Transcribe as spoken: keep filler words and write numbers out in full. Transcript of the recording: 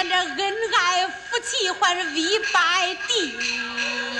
咱这恩爱夫妻还是为百地。